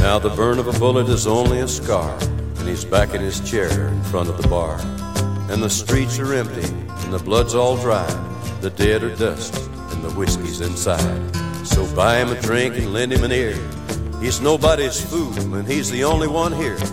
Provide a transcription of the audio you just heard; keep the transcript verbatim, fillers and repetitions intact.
Now the burn of a bullet is only a scar, and he's back in his chair in front of the bar. And the streets are empty, and the blood's all dry. The dead are dust, and the whiskey's inside. So buy him a drink and lend him an ear. He's nobody's fool, and he's the only one here.